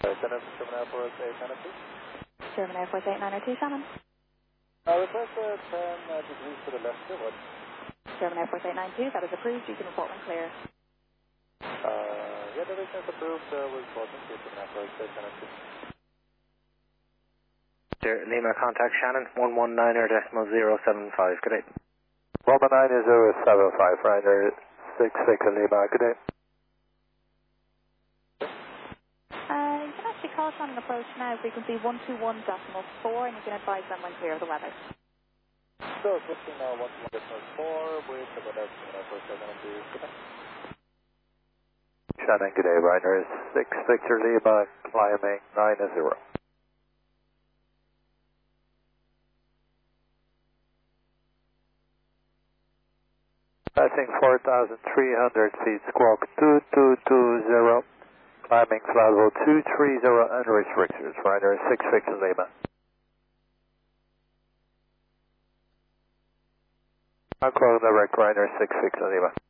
Center from German Air Force 892. German Air Force 892, Shannon. Request 10 degrees to the left, what? German Air Force 892, that is approved. You can report when clear. Yeah, the distance approved was Boston, German Air Force 892. Lima, contact Shannon, 119.075, good day. 119.075, Ryder 66 Lima, good day. You can actually call Shannon approach now, frequency 121.4, and you can advise them when clear of the weather. So, switching now 121.4 with the weather German Air Force 792, good day. Shannon, good day, Ryder 66 Lima, climbing 90. Passing 4,300 feet, squawk 2220, climbing flight level 230 unrestricted, Ryder 66 Lima. I'm calling direct Ryder 66 Lima.